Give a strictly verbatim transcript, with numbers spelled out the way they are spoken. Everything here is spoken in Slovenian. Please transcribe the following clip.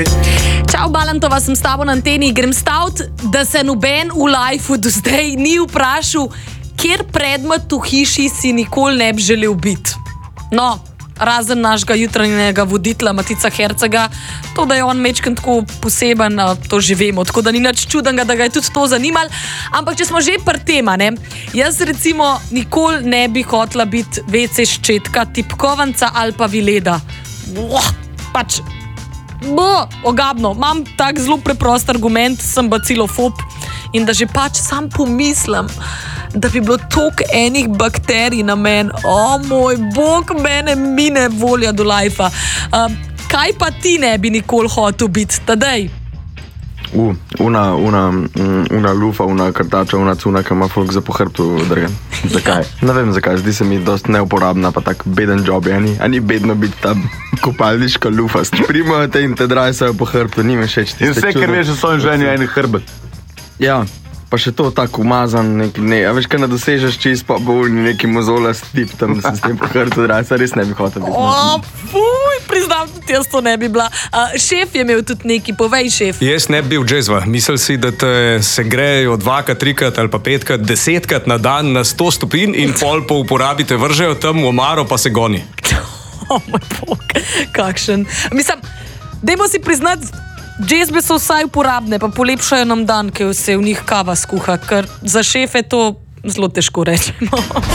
Čau, Balantova, sem s tabo na anteni. Grem staviti, da se noben v lifeu do zdaj ni vprašal, kjer predmet v hiši si nikoli ne bi želel biti. No, razen našega jutranjega voditelja Matica Hercega, to, da je on mečken tako poseben, to že vemo, tako da ni nič čudenega, da ga je tudi to zanimalo. Ampak če smo že pri tema, ne, jaz recimo nikoli ne bi hotela biti ve ce ščetka, tipkovanca ali pa vileda. Boh, pač, bo, ogabno, imam tak zelo preprost argument, sem bacilofob in da že pač sam pomislim, da bi bilo toliko enih bakterij na meni. O moj bog, mene mine volja do lajfa. Uh, kaj pa ti ne bi nikoli hotel biti, Tadej? Uh, una, una, una lufa, una kartača, una cuna, ki ima folk za po hrbtu drgen. Zakaj? Ja. Ne vem zakaj, zdi se mi dost neuporabna, pa tak beden job je. Ani, ani bedno biti tam kopalniška lufa. Primajo te in te drajajo po hrbtu, nime všeč. In vse, ker veš, da so in ženi en hrbet. Ja. Pa še to tako umazan, neki, ne, a veš, kaj ne dosežeš čist, pa bo neki mozolast tip tam, da se s tem po hrbtu draja, res ne bi hotel biti. O, fuj, priznam, tudi jaz to ne bi bila. Uh, šef je imel tudi neki, povej, šef. Jaz ne bi bil džezva. Mislil si, da te se grejo dvakrat, trikrat ali pa petkrat, desetkrat na dan na sto stopinj in pol po uporabi te vržejo tam v omaro, pa se goni. O moj bog, kakšen. Mislim, dajmo si priznati, džezbe so vsaj uporabne, pa polepšajo nam dan, ker se v njih kava skuha, ker za šefe to zelo težko rečemo.